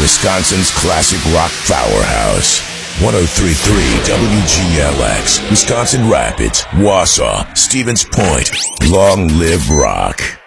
Wisconsin's classic rock powerhouse. 103.3 WGLX, Wisconsin Rapids, Wausau, Stevens Point. Long live rock.